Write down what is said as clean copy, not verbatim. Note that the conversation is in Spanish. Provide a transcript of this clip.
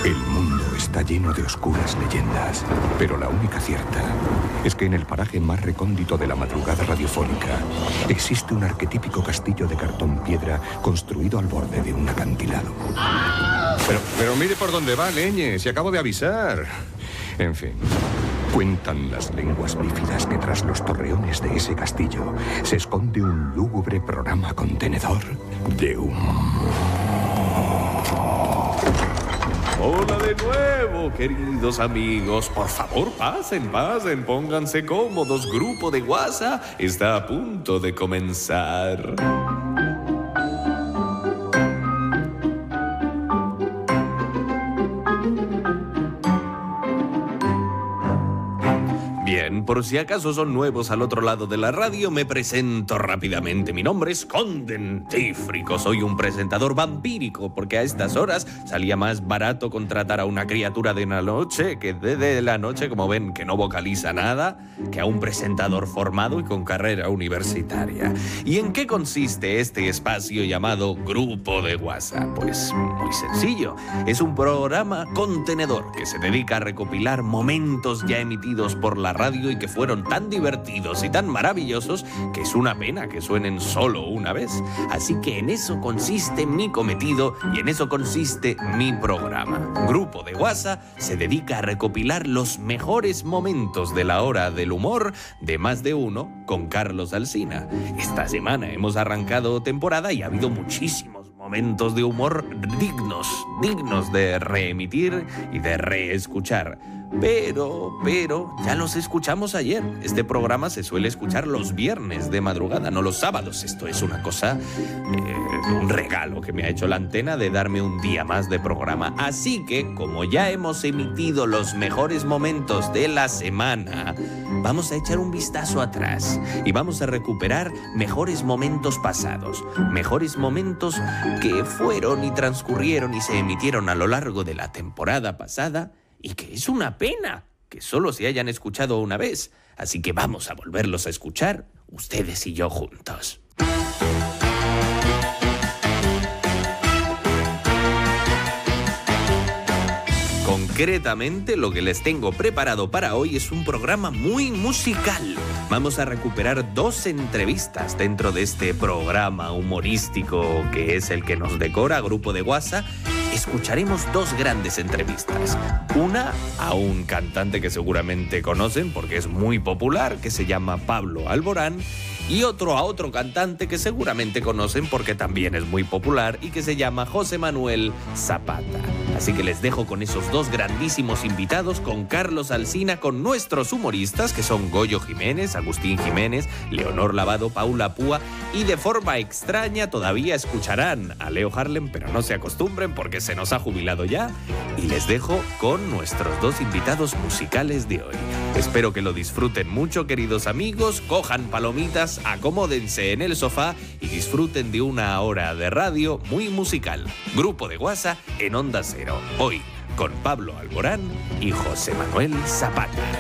El mundo está lleno de oscuras leyendas, pero la única cierta es que en el paraje más recóndito de la madrugada radiofónica existe un arquetípico castillo de cartón piedra construido al borde de un acantilado. Pero mire por dónde va, leñe, si acabo de avisar. En fin. Cuentan las lenguas bífidas que tras los torreones de ese castillo se esconde un lúgubre programa contenedor de humo. Hola de nuevo, queridos amigos. Por favor, pasen, pónganse cómodos. Grupo de Guasa está a punto de comenzar. Bien, por si acaso son nuevos al otro lado de la radio, me presento rápidamente. Mi nombre es Condentífrico. Soy un presentador vampírico, porque a estas horas salía más barato contratar a una criatura de la noche, que de la noche, como ven, que no vocaliza nada, que a un presentador formado y con carrera universitaria. ¿Y en qué consiste este espacio llamado Grupo de Guasa? Pues muy sencillo. Es un programa contenedor que se dedica a recopilar momentos ya emitidos por la radio y que fueron tan divertidos y tan maravillosos que es una pena que suenen solo una vez. Así que en eso consiste mi cometido y en eso consiste mi programa. Grupo de Guasa se dedica a recopilar los mejores momentos de la hora del humor de Más de Uno con Carlos Alsina. Esta semana hemos arrancado temporada y ha habido muchísimos momentos de humor dignos de reemitir y de reescuchar. Pero, ya los escuchamos ayer. Este programa se suele escuchar los viernes de madrugada, no los sábados. Esto es una cosa, un regalo que me ha hecho la antena de darme un día más de programa. Así que, como ya hemos emitido los mejores momentos de la semana, vamos a echar un vistazo atrás y vamos a recuperar mejores momentos pasados. Mejores momentos que fueron y transcurrieron y se emitieron a lo largo de la temporada pasada, y que es una pena que solo se hayan escuchado una vez. Así que vamos a volverlos a escuchar, ustedes y yo juntos. Concretamente, lo que les tengo preparado para hoy es un programa muy musical. Vamos a recuperar 2 entrevistas dentro de este programa humorístico que es el que nos decora, Grupo de Guasa. Escucharemos 2 grandes entrevistas. Una a un cantante que seguramente conocen porque es muy popular, que se llama Pablo Alborán, y otro a otro cantante que seguramente conocen porque también es muy popular y que se llama José Manuel Zapata. Así que les dejo con esos 2 grandísimos invitados, con Carlos Alsina, con nuestros humoristas que son Goyo Jiménez, Agustín Jiménez, Leonor Lavado, Paula Púa, y de forma extraña todavía escucharán a Leo Harlem, pero no se acostumbren porque se nos ha jubilado ya. Y les dejo con nuestros 2 invitados musicales de hoy. Espero que lo disfruten mucho, queridos amigos. Cojan palomitas, acomódense en el sofá y disfruten de una hora de radio muy musical. Grupo de Guasa en Onda Cero. Hoy con Pablo Alborán y José Manuel Zapata.